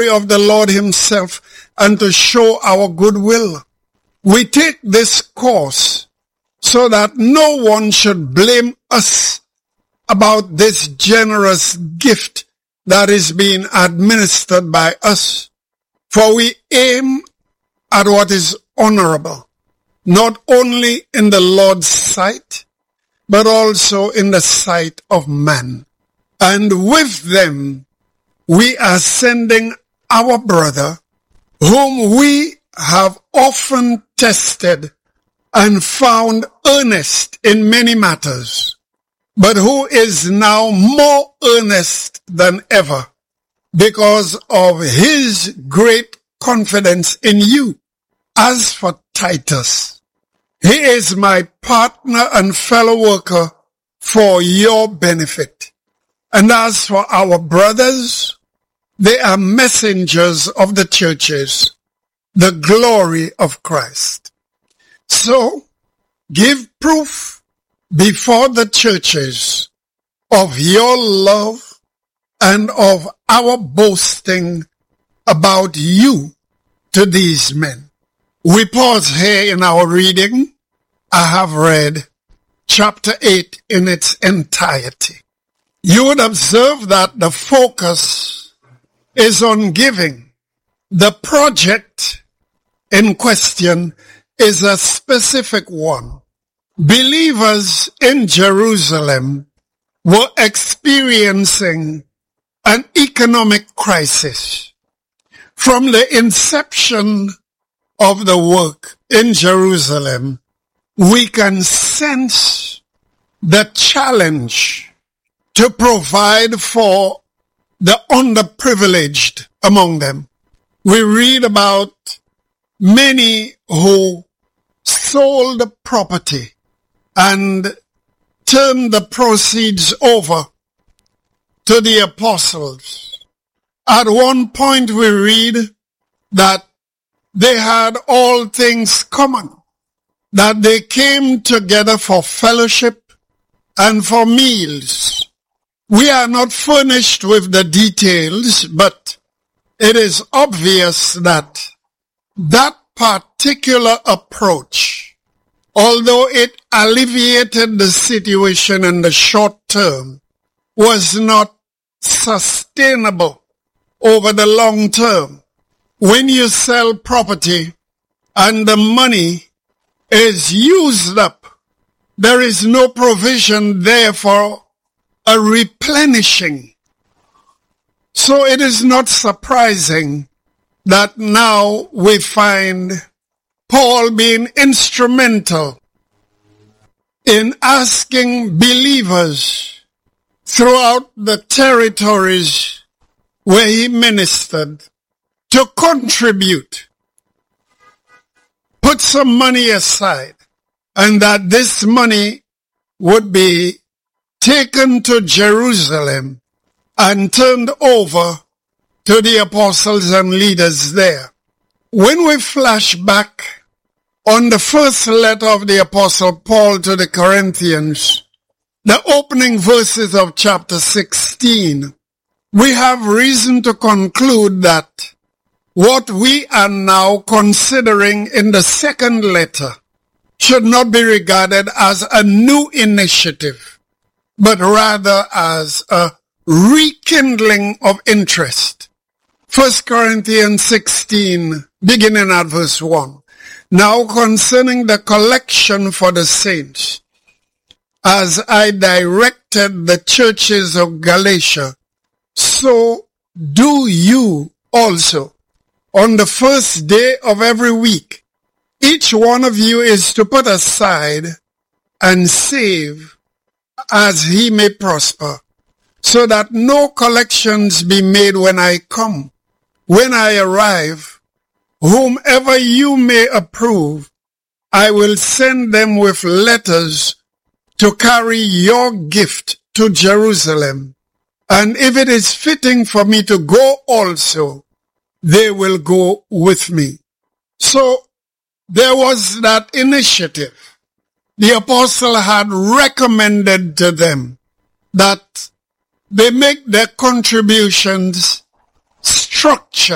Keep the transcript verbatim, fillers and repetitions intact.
of the Lord himself and to show our goodwill. We take this course so that no one should blame us about this generous gift that is being administered by us. For we aim at what is honorable, not only in the Lord's sight, but also in the sight of man. And with them, we are sending our brother, whom we have often tested and found earnest in many matters, but who is now more earnest than ever because of his great confidence in you. As for Titus, he is my partner and fellow worker for your benefit. And as for our brothers, they are messengers of the churches, the glory of Christ. So, give proof before the churches of your love and of our boasting about you to these men. We pause here in our reading. I have read chapter eight in its entirety. You would observe that the focus is on giving. The project in question is a specific one. Believers in Jerusalem were experiencing an economic crisis. From the inception of the work in Jerusalem, we can sense the challenge to provide for the underprivileged among them. We read about many who sold property and turned the proceeds over to the apostles. At one point we read that they had all things common, that they came together for fellowship and for meals. We are not furnished with the details, but it is obvious that that particular approach, although it alleviated the situation in the short term, was not sustainable over the long term. When you sell property and the money is used up, there is no provision there for a replenishing. So it is not surprising that now we find Paul being instrumental in asking believers throughout the territories where he ministered to contribute, put some money aside, and that this money would be taken to Jerusalem and turned over to the apostles and leaders there. When we flash back on the first letter of the apostle Paul to the Corinthians, the opening verses of chapter sixteen, we have reason to conclude that what we are now considering in the second letter should not be regarded as a new initiative, but rather as a rekindling of interest. First Corinthians sixteen, beginning at verse one. Now concerning the collection for the saints, as I directed the churches of Galatia, so do you also. On the first day of every week, each one of you is to put aside and save as he may prosper, so that no collections be made when I come. When I arrive, whomever you may approve, I will send them with letters to carry your gift to Jerusalem. And if it is fitting for me to go also, they will go with me. So there was that initiative. The apostle had recommended to them that they make their contributions structured.